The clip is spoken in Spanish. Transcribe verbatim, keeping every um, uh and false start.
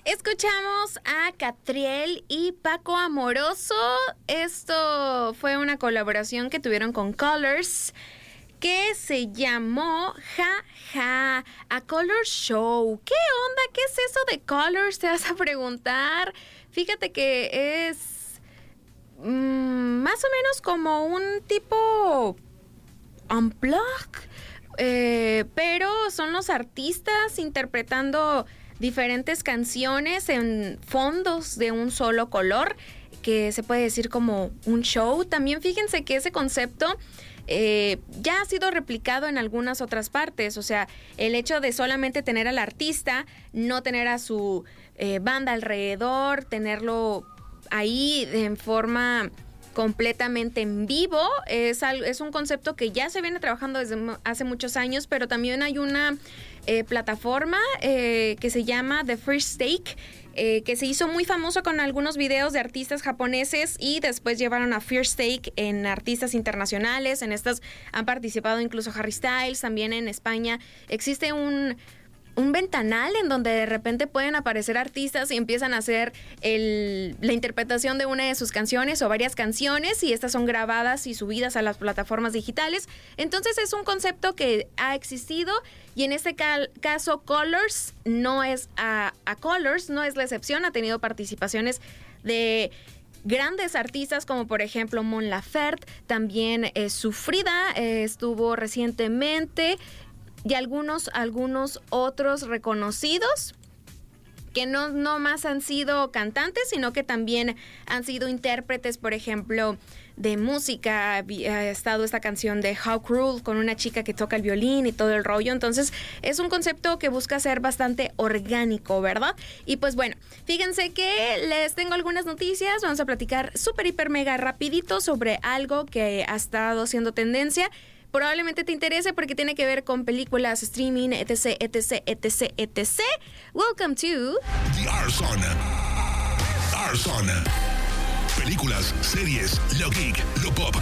Escuchamos a Catriel y Paco Amoroso. Esto fue una colaboración que tuvieron con Colors, que se llamó Ja Ja, a Color Show. ¿Qué onda? ¿Qué es eso de Colors? Te vas a preguntar. Fíjate que es mmm, más o menos como un tipo unplugged, eh, pero son los artistas interpretando diferentes canciones en fondos de un solo color, que se puede decir como un show. También fíjense que ese concepto eh, ya ha sido replicado en algunas otras partes. O sea, el hecho de solamente tener al artista, no tener a su eh, banda alrededor, tenerlo ahí en forma completamente en vivo, es, algo, es un concepto que ya se viene trabajando desde hace muchos años, pero también hay una eh, plataforma eh, que se llama The First Take, eh, que se hizo muy famoso con algunos videos de artistas japoneses y después llevaron a First Take en artistas internacionales. En estas han participado incluso Harry Styles. También en España existe un... un ventanal en donde de repente pueden aparecer artistas y empiezan a hacer el, la interpretación de una de sus canciones o varias canciones, y estas son grabadas y subidas a las plataformas digitales. Entonces es un concepto que ha existido, y en este cal- caso Colors no es a, a Colors, no es la excepción. Ha tenido participaciones de grandes artistas como por ejemplo Mon Laferte, también eh, Sufrida eh, estuvo recientemente, y algunos, algunos otros reconocidos que no, no más han sido cantantes, sino que también han sido intérpretes, por ejemplo, de música. Ha estado esta canción de How Cruel con una chica que toca el violín y todo el rollo. Entonces es un concepto que busca ser bastante orgánico, ¿verdad? Y pues bueno, fíjense que les tengo algunas noticias. Vamos a platicar súper, hiper, mega rapidito sobre algo que ha estado siendo tendencia. Probablemente te interese porque tiene que ver con películas, streaming, etc, etc, etc, etc. Welcome to The Arson. Arson. Películas, series, lo geek, lo pop,